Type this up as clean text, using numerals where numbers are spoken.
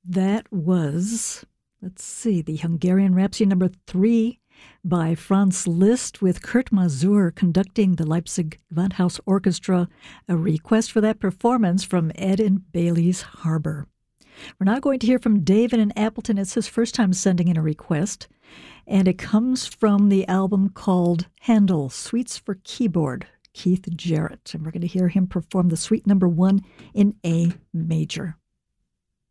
That was, let's see, the Hungarian Rhapsody number 3 by Franz Liszt with Kurt Masur conducting the Leipzig Gewandhaus Orchestra, a request for that performance from Ed in Bailey's Harbor. We're now going to hear from David in Appleton. It's his first time sending in a request, and it comes from the album called Handel, Suites for Keyboard, Keith Jarrett. And we're going to hear him perform the suite number 1 in A major.